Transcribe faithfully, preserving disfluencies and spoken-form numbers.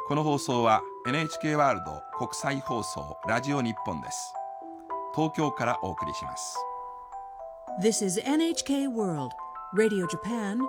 この放送は エヌエイチケー ワールド国際放送ラジオ日本です。東京からお送りします。 This is エヌエイチケー World Radio Japan